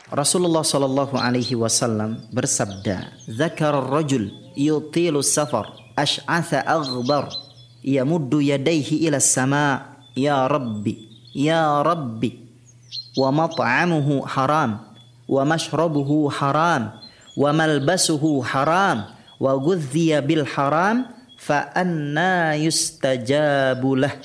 Rasulullah sallallahu alaihi wasallam bersabda, "Dzakara ar-rajul yutilu safar, ash'atha aghbar, yamuddu yadayhi ila as-sama', ya Rabbi, ya Rabbi, wa mat'amuhu haram, wa mashrabuhu haram, wa malbasuhu haram, wa ghudhiya bil haram, fa anna yustajabu lah."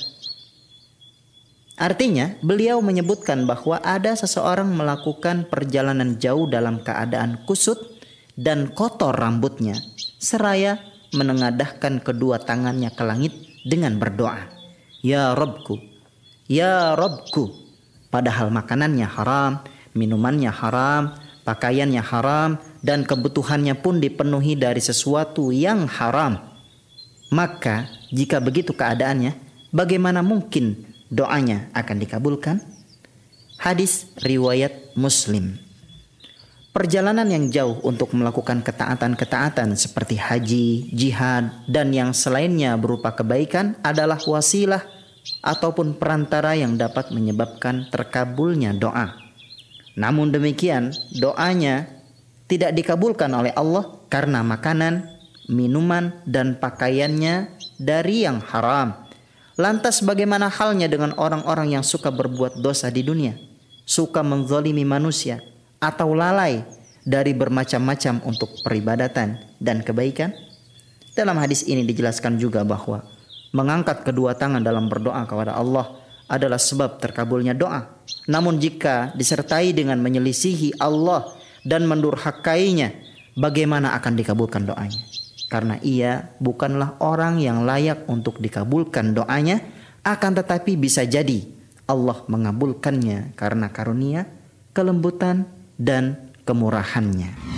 Artinya, beliau menyebutkan bahwa ada seseorang melakukan perjalanan jauh dalam keadaan kusut dan kotor rambutnya, seraya menengadahkan kedua tangannya ke langit dengan berdoa, "Ya Rabbku, ya Rabbku." Padahal makanannya haram, minumannya haram, pakaiannya haram, dan kebutuhannya pun dipenuhi dari sesuatu yang haram. Maka, jika begitu keadaannya, bagaimana mungkin doanya akan dikabulkan? Hadis riwayat Muslim. Perjalanan yang jauh untuk melakukan ketaatan-ketaatan seperti haji, jihad, dan yang selainnya berupa kebaikan adalah wasilah ataupun perantara yang dapat menyebabkan terkabulnya doa. Namun demikian, doanya tidak dikabulkan oleh Allah karena makanan, minuman, dan pakaiannya dari yang haram. Lantas bagaimana halnya dengan orang-orang yang suka berbuat dosa di dunia, suka menzalimi manusia, atau lalai dari bermacam-macam untuk peribadatan dan kebaikan? Dalam hadis ini dijelaskan juga bahwa mengangkat kedua tangan dalam berdoa kepada Allah adalah sebab terkabulnya doa. Namun jika disertai dengan menyelisihi Allah dan mendurhakainya, bagaimana akan dikabulkan doanya? Karena ia bukanlah orang yang layak untuk dikabulkan doanya, akan tetapi bisa jadi Allah mengabulkannya karena karunia, kelembutan, dan kemurahannya.